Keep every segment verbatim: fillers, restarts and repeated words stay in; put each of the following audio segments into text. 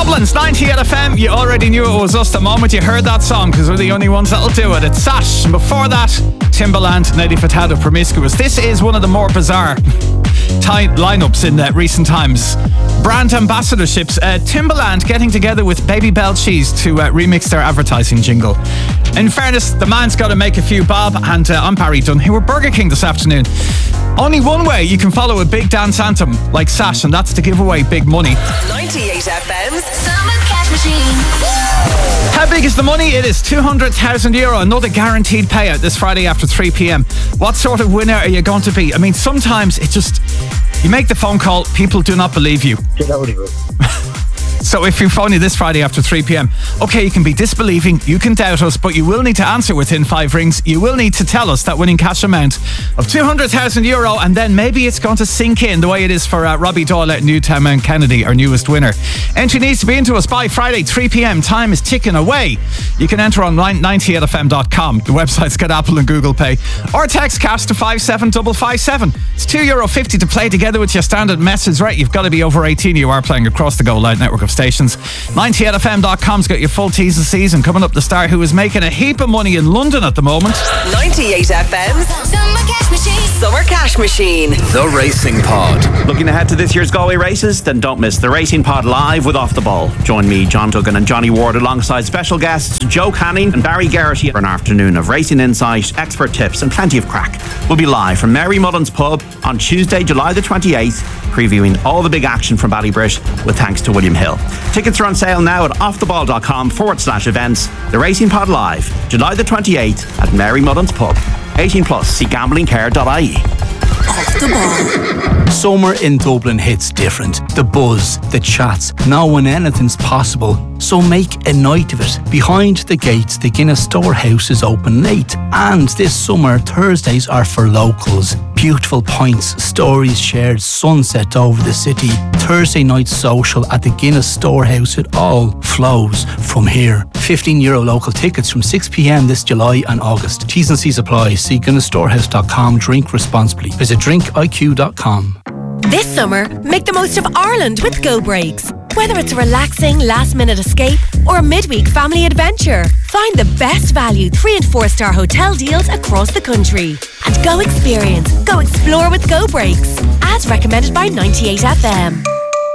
Dublin's ninety-eight F M. You already knew it was us the moment you heard that song, because we're the only ones that'll do it. It's Sash. And before that, Timbaland, Nelly Furtado, Promiscuous. This is one of the more bizarre ty- lineups in uh, recent times. Brand ambassadorships. Uh, Timbaland getting together with Baby Bell Cheese to uh, remix their advertising jingle. In fairness, the man's got to make a few bob, and uh, I'm Barry Dunn, here with Burger King this afternoon. Only one way you can follow a big dance anthem like Sash, and that's to give away big money. ninety-eight F M's Summer Cash Machine. How big is the money? It is two hundred thousand euro, another guaranteed payout this Friday after three p.m. What sort of winner are you going to be? I mean, sometimes it just... You make the phone call, people do not believe you. Get out of here. So if you're phoning this Friday after three p.m, okay, you can be disbelieving, you can doubt us, but you will need to answer within five rings. You will need to tell us that winning cash amount of two hundred thousand euro, and then maybe it's going to sink in the way it is for uh, Robbie Doyle at Newtown Mount Kennedy, our newest winner. Entry needs to be into us by Friday, three p.m. Time is ticking away. You can enter on ninety-eight f m dot com. The website's got Apple and Google Pay. Or text cash to five seven five five seven. It's two euro fifty to play together with your standard message rate. You've got to be over eighteen. You are playing across the Go Loud network of stations. ninety-eight f m dot com's got your full T's and C's, and coming up the star who is making a heap of money in London at the moment. ninety-eight F M's Summer Cash Machine. Summer Cash Machine. The Racing Pod. Looking ahead to this year's Galway races? Then don't miss the Racing Pod live with Off the Ball. Join me, John Duggan and Johnny Ward alongside special guests Joe Canning and Barry Garrity for an afternoon of racing insight, expert tips and plenty of crack. We'll be live from Mary Mullen's Pub on Tuesday, July the twenty-eighth, previewing all the big action from Ballybrit with thanks to William Hill. Tickets are on sale now at offtheball.com forward slash events. The Racing Pod live, July the twenty-eighth at Mary Mullen's Pub. eighteen plus, see gambling care dot I E. Off the Ball. Summer in Dublin hits different. The buzz, the chats, knowing anything's possible. So make a night of it. Behind the gates, the Guinness Storehouse is open late. And this summer, Thursdays are for locals. Beautiful pints, stories shared, sunset over the city. Thursday night social at the Guinness Storehouse. It all flows from here. fifteen euro local tickets from six p.m. this July and August. T's and C's apply. See guinness storehouse dot com. Drink responsibly. Visit drink I Q dot com. This summer, make the most of Ireland with Go Breaks. Whether it's a relaxing last-minute escape or a midweek family adventure, find the best value three and four star hotel deals across the country. And go experience, go explore with Go Breaks. As recommended by ninety-eight F M.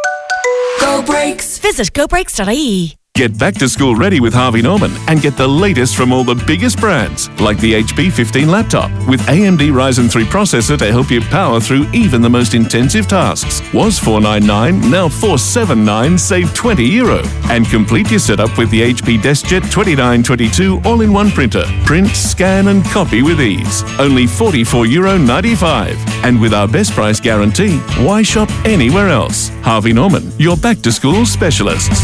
Go Breaks. Visit go breaks dot I E. Get back to school ready with Harvey Norman and get the latest from all the biggest brands, like the H P fifteen laptop with A M D Ryzen three processor to help you power through even the most intensive tasks. Was four ninety-nine, now four seventy-nine, save twenty euro. And complete your setup with the H P DeskJet twenty-nine twenty-two all-in-one printer. Print, scan and copy with ease. Only forty-four euro ninety-five. And with our best price guarantee, why shop anywhere else? Harvey Norman, your back-to-school specialists.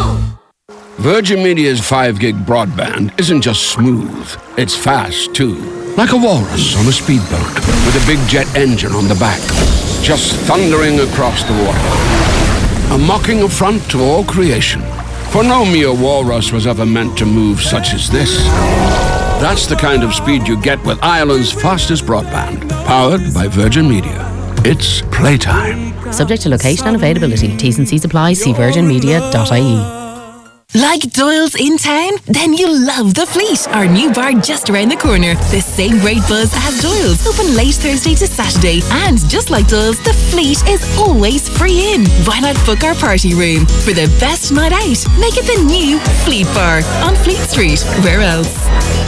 Virgin Media's five gig broadband isn't just smooth, it's fast too. Like a walrus on a speedboat with a big jet engine on the back, just thundering across the water. A mocking affront to all creation. For no mere walrus was ever meant to move such as this. That's the kind of speed you get with Ireland's fastest broadband, powered by Virgin Media. It's playtime. Subject to location and availability. T's and C's apply. See virgin media dot I E. Like Doyle's in town? Then you'll love The Fleet, our new bar just around the corner. The same great buzz as Doyle's, open late Thursday to Saturday. And just like Doyle's, The Fleet is always free in. Why not book our party room? For the best night out, make it the new Fleet Bar on Fleet Street. Where else?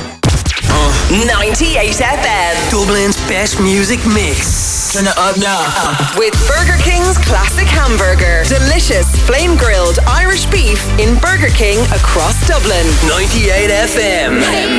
ninety-eight F M. Dublin's best music mix. Turn it up now. With Burger King's classic hamburger. Delicious flame grilled Irish beef in Burger King across Dublin. ninety-eight F M.